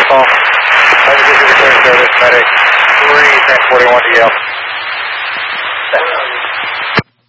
call. Medic is to the clear service. Medic 3, 1041 to Yale.